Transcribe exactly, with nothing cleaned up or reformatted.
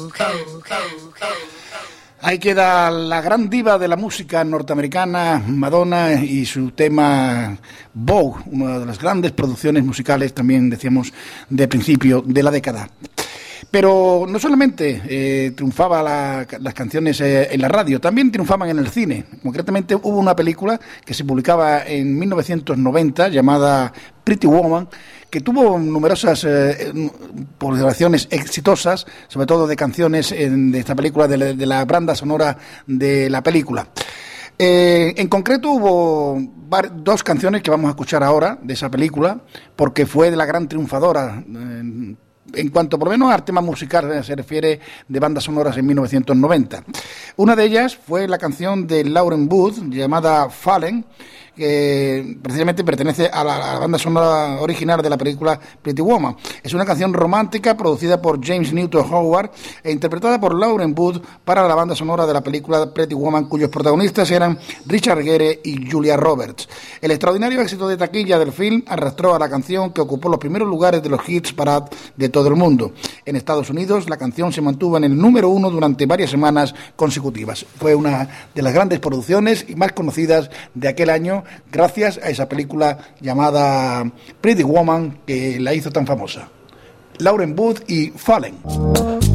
Ahí queda la gran diva de la música norteamericana, Madonna, y su tema Vogue, una de las grandes producciones musicales, también decíamos, de principio de la década. Pero no solamente eh, triunfaba la, las canciones eh, en la radio, también triunfaban en el cine. Concretamente hubo una película que se publicaba en mil novecientos noventa llamada Pretty Woman, que tuvo numerosas eh, publicaciones exitosas, sobre todo de canciones en, de esta película, de la, de la banda sonora de la película. Eh, en concreto hubo var- dos canciones que vamos a escuchar ahora de esa película, porque fue de la gran triunfadora eh, en cuanto por lo menos al tema musical se refiere de bandas sonoras en mil novecientos noventa. Una de ellas fue la canción de Lauren Wood llamada Fallen, que precisamente pertenece a la, a la banda sonora original de la película Pretty Woman. Es una canción romántica producida por James Newton Howard e interpretada por Lauren Wood para la banda sonora de la película Pretty Woman, cuyos protagonistas eran Richard Gere y Julia Roberts. El extraordinario éxito de taquilla del film arrastró a la canción, que ocupó los primeros lugares de los hits parade de todo el mundo. En Estados Unidos, la canción se mantuvo en el número uno durante varias semanas consecutivas. Fue una de las grandes producciones y más conocidas de aquel año, gracias a esa película llamada Pretty Woman, que la hizo tan famosa. Lauren Wood y Fallen.